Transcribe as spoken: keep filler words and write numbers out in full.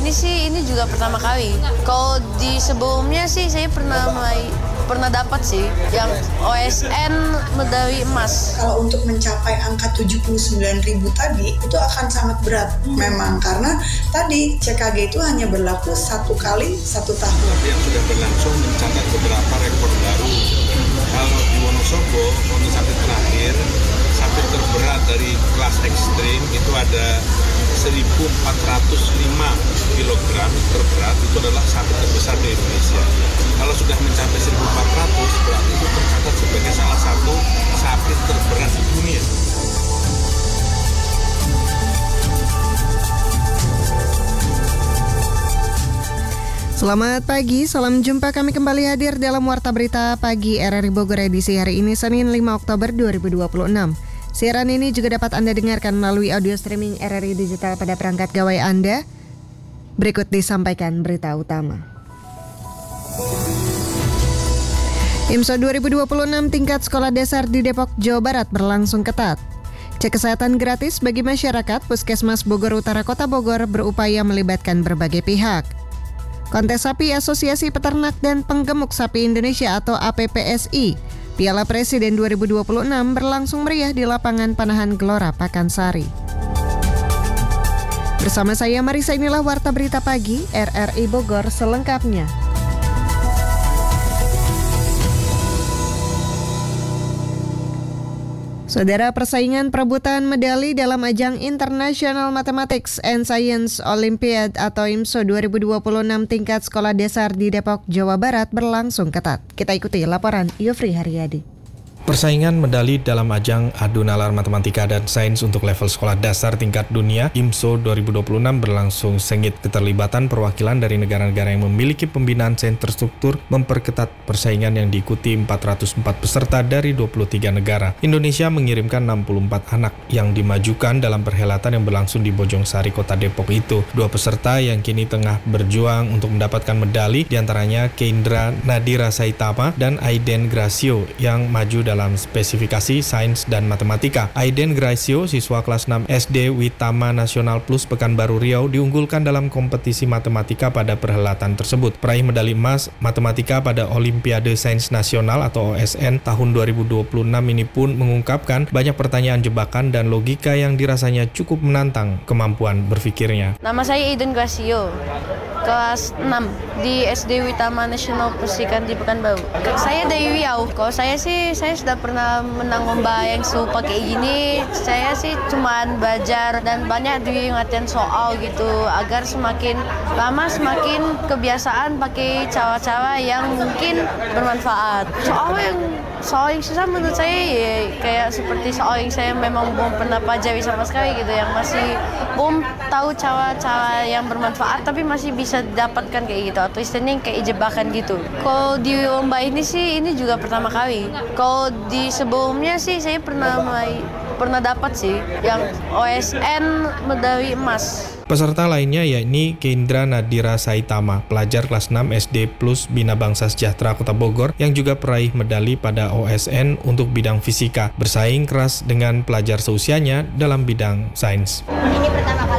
ini sih ini juga pertama kali. Kalau di sebelumnya sih saya pernah mulai pernah dapat sih yang O S N medali emas. Kalau untuk mencapai angka tujuh puluh sembilan ribu tadi itu akan sangat berat memang karena tadi C K G itu hanya berlaku satu kali satu tahun. Yang sudah berlangsung mencatat beberapa rekor baru. Kalau di Wonosobo untuk sapi terakhir, sapi terberat dari kelas ekstrim itu ada seribu empat ratus lima kilogram terberat, itu adalah sapi terbesar di Indonesia. Kalau sudah mencapai seribu empat ratus, berarti itu tercatat sebagai salah satu sapi terberat di dunia. Selamat pagi, salam jumpa, kami kembali hadir dalam Warta Berita Pagi R R I Bogor edisi hari ini Senin lima Oktober dua ribu dua puluh enam. Siaran ini juga dapat Anda dengarkan melalui audio streaming R R I Digital pada perangkat gawai Anda. Berikut disampaikan berita utama. IMSO dua ribu dua puluh enam tingkat sekolah dasar di Depok, Jawa Barat berlangsung ketat. Cek kesehatan gratis bagi masyarakat, Puskesmas Bogor Utara Kota Bogor berupaya melibatkan berbagai pihak. Kontes sapi Asosiasi Peternak dan Penggemuk Sapi Indonesia atau A P P S I Piala Presiden dua ribu dua puluh enam berlangsung meriah di lapangan Panahan Gelora Pakansari. Bersama saya Marisa, inilah Warta Berita Pagi R R I Bogor selengkapnya. Saudara, persaingan perebutan medali dalam ajang International Mathematics and Science Olympiad atau IMSO dua ribu dua puluh enam tingkat sekolah dasar di Depok, Jawa Barat berlangsung ketat. Kita ikuti laporan Yofri Haryadi. Persaingan medali dalam ajang adu nalar matematika dan sains untuk level sekolah dasar tingkat dunia IMSO dua ribu dua puluh enam berlangsung sengit. Keterlibatan perwakilan dari negara-negara yang memiliki pembinaan sains terstruktur memperketat persaingan yang diikuti empat ratus empat peserta dari dua puluh tiga negara. Indonesia mengirimkan enam puluh empat anak yang dimajukan dalam perhelatan yang berlangsung di Bojongsari, Kota Depok itu. Dua peserta yang kini tengah berjuang untuk mendapatkan medali diantaranya Keindra Nadira Saitama dan Aiden Gracio yang maju dalam spesifikasi sains dan matematika. Aiden Gracio, siswa kelas enam S D Witama Nasional Plus Pekanbaru Riau, diunggulkan dalam kompetisi matematika pada perhelatan tersebut. Peraih medali emas matematika pada Olimpiade Sains Nasional atau O S N tahun dua ribu dua puluh enam ini pun mengungkapkan banyak pertanyaan jebakan dan logika yang dirasanya cukup menantang kemampuan berpikirnya. Nama saya Aiden Gracio, kelas enam di S D Witama Nasional Plus di Pekanbaru. Saya dari Riau. Kalau saya sih, saya sudah pernah menang lomba yang serupa kayak gini. Saya sih cuman belajar dan banyak diingatkan soal gitu agar semakin lama semakin kebiasaan pakai cara-cara yang mungkin bermanfaat. Soal yang soal yang susah menurut saya ya kayak seperti soal yang saya memang belum pernah pelajari sama sekali gitu, yang masih belum tahu cara-cara yang bermanfaat tapi masih bisa dapatkan kayak gitu, atau istilahnya kayak jebakan gitu. Kalau di lomba ini sih ini juga pertama kali. Kalau di sebelumnya sih saya pernah mulai pernah dapat sih yang O S N medali emas. Peserta lainnya yakni Keindra Nadira Saitama, pelajar kelas enam S D Plus Bina Bangsa Sejahtera Kota Bogor yang juga peraih medali pada O S N untuk bidang fisika, bersaing keras dengan pelajar seusianya dalam bidang sains. Ini pertama